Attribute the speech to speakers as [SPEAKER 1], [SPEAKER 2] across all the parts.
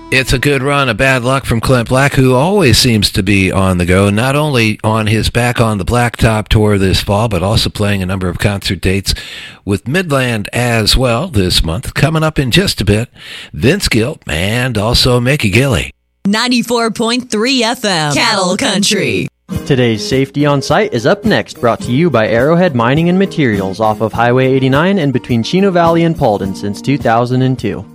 [SPEAKER 1] It's a good run of bad luck from Clint Black, who always seems to be on the go, not only on his Back on the Blacktop tour this fall, but also playing a number of concert dates with Midland as well this month. Coming up in just a bit, Vince Gill and also Mickey Gilley.
[SPEAKER 2] 94.3 FM, Cattle Country.
[SPEAKER 3] Today's Safety on Site is up next, brought to you by Arrowhead Mining and Materials off of Highway 89 and between Chino Valley and Paulden since 2002.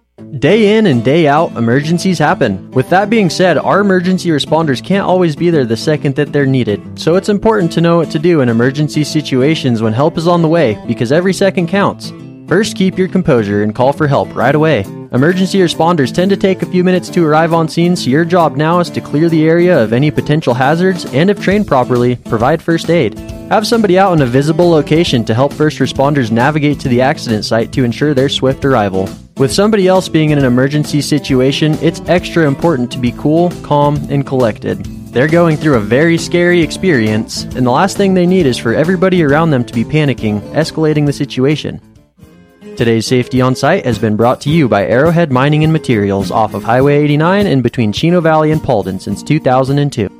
[SPEAKER 3] Day in and day out, emergencies happen. With that being said, our emergency responders can't always be there the second that they're needed, so it's important to know what to do in emergency situations when help is on the way, because every second counts. First, keep your composure and call for help right away. Emergency responders tend to take a few minutes to arrive on scene, so your job now is to clear the area of any potential hazards and, if trained properly, provide first aid. Have somebody out in a visible location to help first responders navigate to the accident site to ensure their swift arrival. With somebody else being in an emergency situation, it's extra important to be cool, calm, and collected. They're going through a very scary experience, and the last thing they need is for everybody around them to be panicking, escalating the situation. Today's Safety on Site has been brought to you by Arrowhead Mining and Materials off of Highway 89 and between Chino Valley and Paulden since 2002.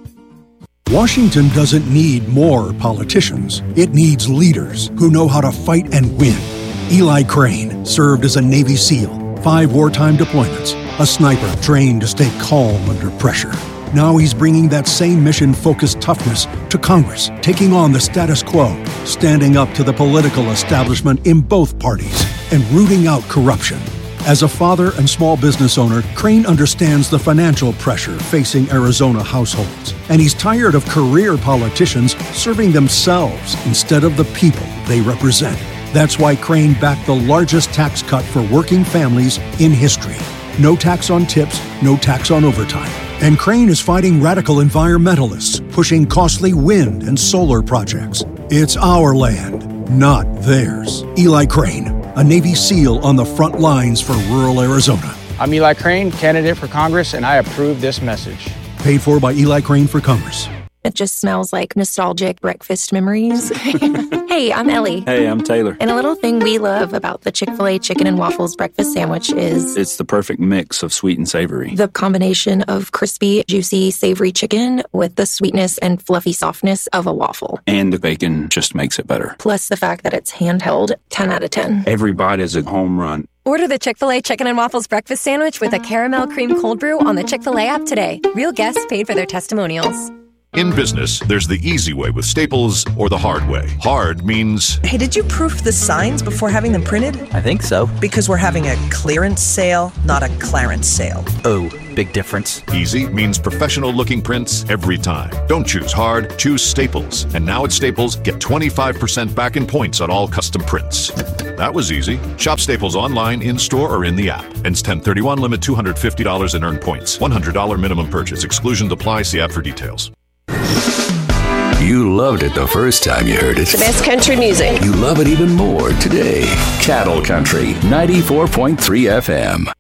[SPEAKER 4] Washington doesn't need more politicians. It needs leaders who know how to fight and win. Eli Crane served as a Navy SEAL, 5 wartime deployments, a sniper trained to stay calm under pressure. Now he's bringing that same mission-focused toughness to Congress, taking on the status quo, standing up to the political establishment in both parties, and rooting out corruption. As a father and small business owner, Crane understands the financial pressure facing Arizona households, and he's tired of career politicians serving themselves instead of the people they represent. That's why Crane backed the largest tax cut for working families in history. No tax on tips, no tax on overtime. And Crane is fighting radical environmentalists, pushing costly wind and solar projects. It's our land, not theirs. Eli Crane, a Navy SEAL on the front lines for rural Arizona.
[SPEAKER 5] I'm Eli Crane, candidate for Congress, and I approve this message.
[SPEAKER 4] Paid for by Eli Crane for Congress.
[SPEAKER 6] It just smells like nostalgic breakfast memories. Hey, I'm Ellie.
[SPEAKER 7] Hey, I'm Taylor.
[SPEAKER 6] And a little thing we love about the Chick-fil-A chicken and waffles breakfast sandwich is...
[SPEAKER 7] it's the perfect mix of sweet and savory.
[SPEAKER 6] The combination of crispy, juicy, savory chicken with the sweetness and fluffy softness of a waffle.
[SPEAKER 7] And the bacon just makes it better.
[SPEAKER 6] Plus the fact that it's handheld, 10 out of 10.
[SPEAKER 7] Every bite is a home run.
[SPEAKER 8] Order the Chick-fil-A Chicken and Waffles Breakfast Sandwich with a caramel cream cold brew on the Chick-fil-A app today. Real guests paid for their testimonials.
[SPEAKER 9] In business, there's the easy way with Staples or the hard way. Hard means...
[SPEAKER 10] Hey, did you proof the signs before having them printed?
[SPEAKER 11] I think so.
[SPEAKER 10] Because we're having a clearance sale, not a clarence sale.
[SPEAKER 11] Oh, big difference.
[SPEAKER 9] Easy means professional-looking prints every time. Don't choose hard, choose Staples. And now at Staples, get 25% back in points on all custom prints. That was easy. Shop Staples online, in-store, or in the app. Ends 10/31, limit $250 in earned points. $100 minimum purchase. Exclusions apply. See app for details.
[SPEAKER 12] You loved it the first time you heard it.
[SPEAKER 13] The best country music.
[SPEAKER 12] You love it even more today. Cattle Country, 94.3 FM.